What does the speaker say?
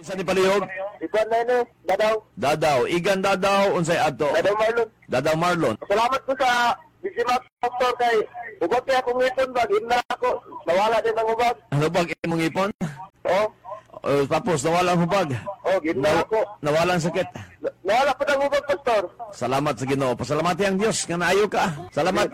Isa ni palihog? Ikuan na yun, Dadaw. Dadaw. Igan Dadaw, unsay ato? Dadaw Marlon. Dadaw Marlon. Salamat po sa Bisimak Pastor kay ugot kaya akong ngipon ba, gimna ako. Nawala din ang ubag. Ano bang imong ipon? Oh, Tapos nawala ang hubag. gimna ako. Nawala ang sakit. Nawala po ng ubag, Pastor. Salamat sa Ginoo. Pasalamati ang Dios nga naayo ka. Salamat.